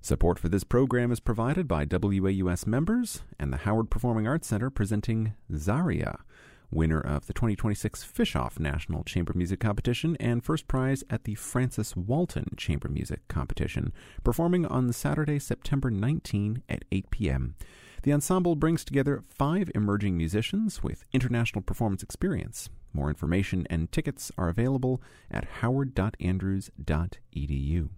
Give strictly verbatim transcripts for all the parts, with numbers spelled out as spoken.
Support for this program is provided by W A U S members and the Howard Performing Arts Center presenting Zaria, winner of the twenty twenty-six Fish-Off National Chamber Music Competition and first prize at the Francis Walton Chamber Music Competition, performing on Saturday, September nineteenth at eight p.m. The ensemble brings together five emerging musicians with international performance experience. More information and tickets are available at howard dot andrews dot e d u.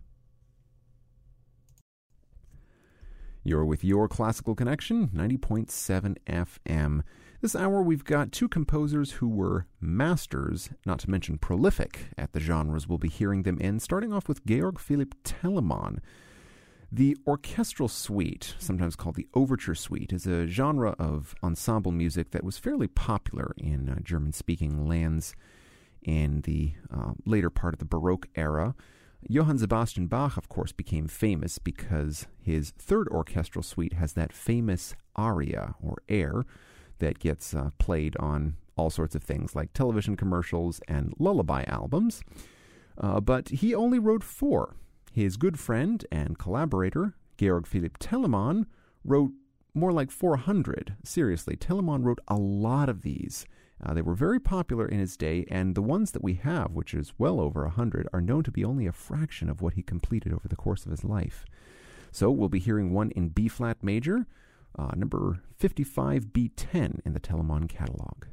You're with Your Classical Connection, ninety point seven F M. This hour we've got two composers who were masters, not to mention prolific, at the genres we'll be hearing them in, starting off with Georg Philipp Telemann. The orchestral suite, sometimes called the overture suite, is a genre of ensemble music that was fairly popular in uh, German-speaking lands in the uh, later part of the Baroque era. Johann Sebastian Bach, of course, became famous because his third orchestral suite has that famous aria, or air, that gets uh, played on all sorts of things like television commercials and lullaby albums. Uh, but he only wrote four. His good friend and collaborator, Georg Philipp Telemann, wrote more like four hundred. Seriously, Telemann wrote a lot of these. Uh, they were very popular in his day, and the ones that we have, which is well over a hundred, are known to be only a fraction of what he completed over the course of his life. So we'll be hearing one in B-flat major, uh, number fifty-five B ten in the Telemann catalog.